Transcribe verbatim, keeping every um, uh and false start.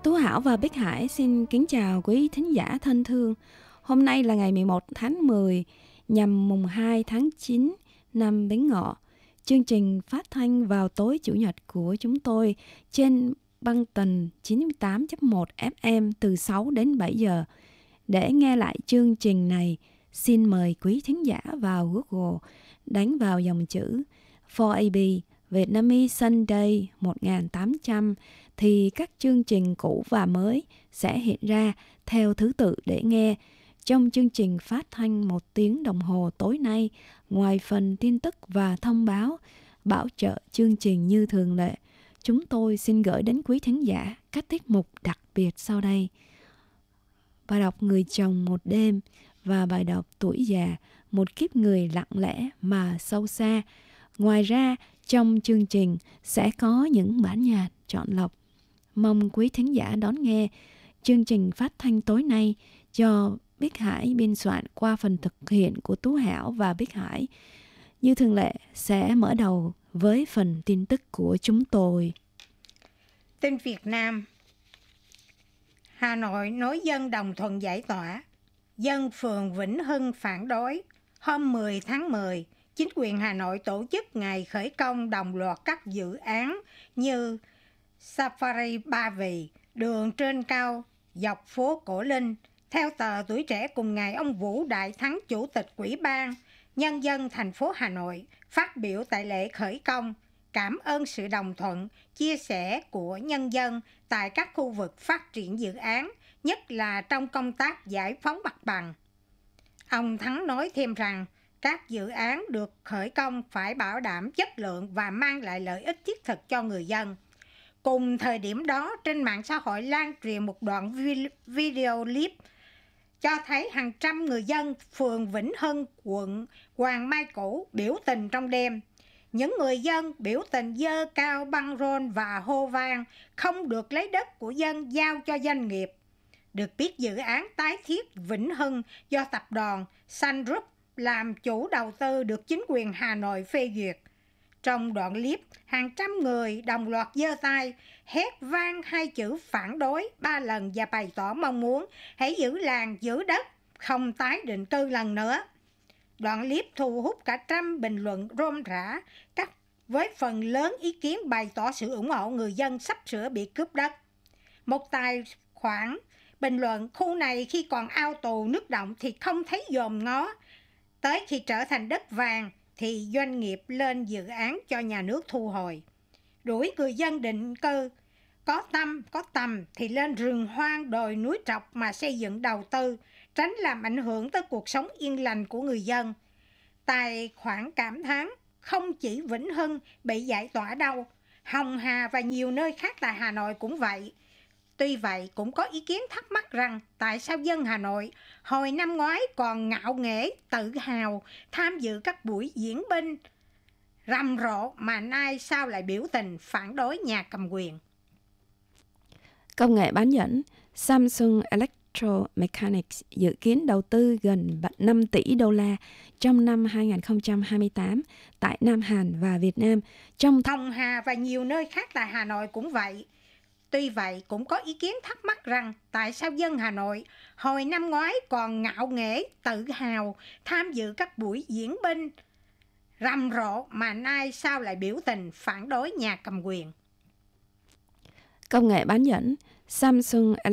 Tú Hảo và Bích Hải xin kính chào quý thính giả thân thương. Hôm nay là ngày mười một tháng mười, nhằm mùng hai tháng chín năm Bính Ngọ. Chương trình phát thanh vào tối Chủ nhật của chúng tôi trên băng tần chín mươi tám chấm một ép em từ sáu đến bảy giờ. Để nghe lại chương trình này, xin mời quý thính giả vào Google đánh vào dòng chữ four A B Vietnamese Sunday một nghìn tám trăm thì các chương trình cũ và mới sẽ hiện ra theo thứ tự để nghe. Trong chương trình phát thanh một tiếng đồng hồ tối nay, ngoài phần tin tức và thông báo bảo trợ chương trình như thường lệ, chúng tôi xin gửi đến quý thính giả các tiết mục đặc biệt sau đây. Bài đọc Người chồng một đêm và bài đọc Tuổi già, một kiếp người lặng lẽ mà sâu xa. Ngoài ra, trong chương trình sẽ có những bản nhạc chọn lọc. Mong quý thính giả đón nghe chương trình phát thanh tối nay do Bích Hải biên soạn qua phần thực hiện của Tú Hảo và Bích Hải. Như thường lệ sẽ mở đầu với phần tin tức của chúng tôi. Tin Việt Nam. Hà Nội nói dân đồng thuận giải tỏa. Dân phường Vĩnh Hưng phản đối. Hôm mười tháng mười, chính quyền Hà Nội tổ chức ngày khởi công đồng loạt các dự án như Safari Ba Vì, đường trên cao, dọc phố Cổ Linh. Theo tờ Tuổi Trẻ cùng ngày, ông Vũ Đại Thắng, Chủ tịch Ủy ban Nhân dân thành phố Hà Nội, phát biểu tại lễ khởi công, cảm ơn sự đồng thuận, chia sẻ của nhân dân tại các khu vực phát triển dự án, nhất là trong công tác giải phóng mặt bằng. Ông Thắng nói thêm rằng, các dự án được khởi công phải bảo đảm chất lượng và mang lại lợi ích thiết thực cho người dân. Cùng thời điểm đó, trên mạng xã hội lan truyền một đoạn video clip cho thấy hàng trăm người dân phường Vĩnh Hưng, quận Hoàng Mai Cũ biểu tình trong đêm. Những người dân biểu tình giơ cao băng rôn và hô vang không được lấy đất của dân giao cho doanh nghiệp. Được biết, dự án tái thiết Vĩnh Hưng do tập đoàn Sun Group làm chủ đầu tư được chính quyền Hà Nội phê duyệt. Trong đoạn clip, hàng trăm người đồng loạt giơ tay, hét vang hai chữ phản đối ba lần và bày tỏ mong muốn hãy giữ làng, giữ đất, không tái định cư lần nữa. Đoạn clip thu hút cả trăm bình luận rôm rả, các với phần lớn ý kiến bày tỏ sự ủng hộ người dân sắp sửa bị cướp đất. Một tài khoản bình luận, khu này khi còn ao tù nước động thì không thấy dòm ngó, tới khi trở thành đất vàng thì doanh nghiệp lên dự án cho nhà nước thu hồi. Đuổi người dân định cư, có tâm, có tầm thì lên rừng hoang đồi núi trọc mà xây dựng đầu tư, tránh làm ảnh hưởng tới cuộc sống yên lành của người dân. Tài khoản cảm thán, không chỉ Vĩnh Hưng bị giải tỏa đâu, Hồng Hà và nhiều nơi khác tại Hà Nội cũng vậy. Tuy vậy, cũng có ý kiến thắc mắc rằng tại sao dân Hà Nội hồi năm ngoái còn ngạo nghễ, tự hào tham dự các buổi diễn binh rầm rộ mà nay sao lại biểu tình phản đối nhà cầm quyền. Công nghệ bán dẫn. Samsung Electromechanics dự kiến đầu tư gần năm tỷ đô la trong năm hai không hai tám tại Nam Hàn và Việt Nam. Trong Hồng Hà và nhiều nơi khác tại Hà Nội cũng vậy. Tuy vậy, cũng có ý kiến thắc mắc rằng tại sao dân Hà Nội hồi năm ngoái còn ngạo nghễ, tự hào tham dự các buổi diễn binh rầm rộ mà nay sao lại biểu tình phản đối nhà cầm quyền. Công nghệ bán dẫn. Samsung